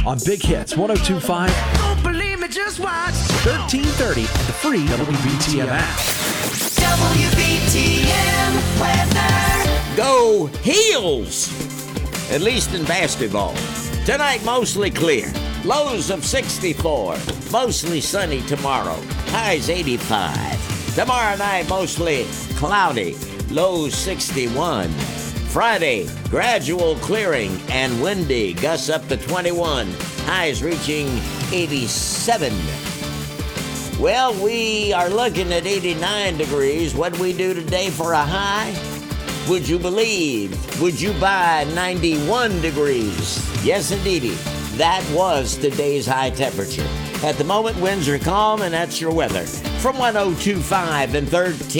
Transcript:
on Big Hits 102.5, Don't believe me, just watch. 1330, and the free WBTM app. WBTM weather. Go Heels! At least in basketball. Tonight, mostly clear. Lows of 64. Mostly sunny tomorrow. Highs 85. Tomorrow night, mostly cloudy. Lows 61. Friday, gradual clearing and windy. Gusts up to 21. Highs reaching 87. Well, we are looking at 89 degrees. What'd we do today for a high? Would you believe? Would you buy 91 degrees? Yes, indeedy. That was today's high temperature. At the moment, winds are calm, and that's your weather. From 102.5 and 13.